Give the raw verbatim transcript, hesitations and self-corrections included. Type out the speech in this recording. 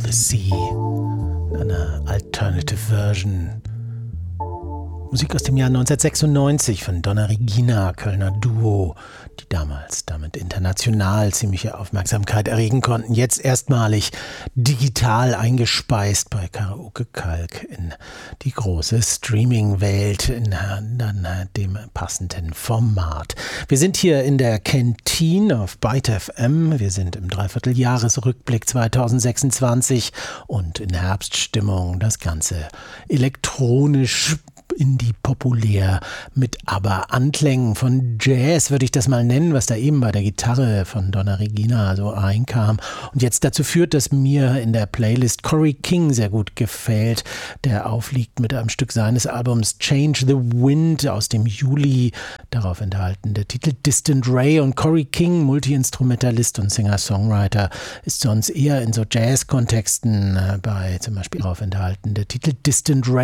the Sea, in einer Alternative Version. Musik aus dem Jahr neunzehnhundertsechsundneunzig von Donna Regina, Kölner Duo, die damals damit international ziemliche Aufmerksamkeit erregen konnten. Jetzt erstmalig digital eingespeist bei Karaoke Kalk in die große Streaming-Welt, in dann dem passenden Format. Wir sind hier in der Kantine auf Byte F M. Wir sind im Dreivierteljahresrückblick zweitausendsechsundzwanzig und in Herbststimmung. Das Ganze elektronisch, Indie-populär, mit aber Anklängen von Jazz, würde ich das mal nennen, was da eben bei der Gitarre von Donna Regina so einkam und jetzt dazu führt, dass mir in der Playlist Corey King sehr gut gefällt, der aufliegt mit einem Stück seines Albums Change the Wind aus dem Juli, darauf enthalten der Titel Distant Ray. Und Corey King, Multi-Instrumentalist und Singer-Songwriter, ist sonst eher in so Jazz-Kontexten äh, bei zum Beispiel darauf enthalten der Titel Distant Ray.